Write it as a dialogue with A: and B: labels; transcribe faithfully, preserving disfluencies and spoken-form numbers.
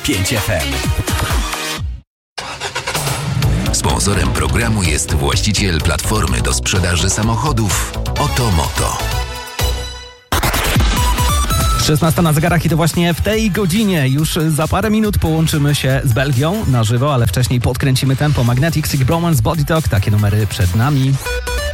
A: pięć F M.
B: Sponsorem programu jest właściciel platformy do sprzedaży samochodów Otomoto.
C: szesnasta na zegarach i to właśnie w tej godzinie. Już za parę minut połączymy się z Belgią na żywo, ale wcześniej podkręcimy tempo. Magnetic, Sick Bromance, Body Talk, takie numery przed nami.